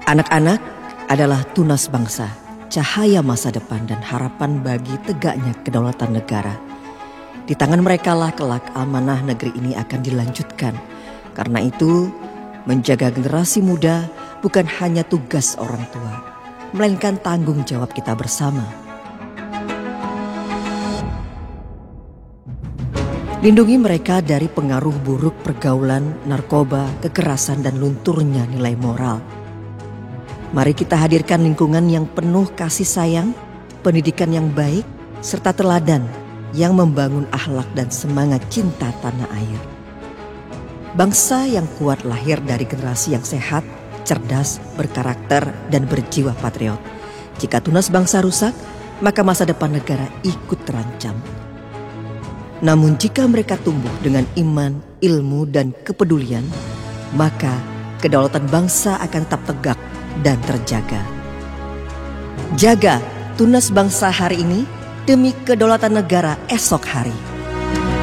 Anak-anak adalah tunas bangsa, cahaya masa depan dan harapan bagi tegaknya kedaulatan negara. Di tangan merekalah kelak amanah negeri ini akan dilanjutkan. Karena itu, menjaga generasi muda bukan hanya tugas orang tua, melainkan tanggung jawab kita bersama. Lindungi mereka dari pengaruh buruk pergaulan, narkoba, kekerasan, dan lunturnya nilai moral. Mari kita hadirkan lingkungan yang penuh kasih sayang, pendidikan yang baik, serta teladan yang membangun akhlak dan semangat cinta tanah air. Bangsa yang kuat lahir dari generasi yang sehat, cerdas, berkarakter, dan berjiwa patriot. Jika tunas bangsa rusak, maka masa depan negara ikut terancam. Namun jika mereka tumbuh dengan iman, ilmu, dan kepedulian, maka kedaulatan bangsa akan tetap tegak dan terjaga. Jaga tunas bangsa hari ini demi kedaulatan negara esok hari.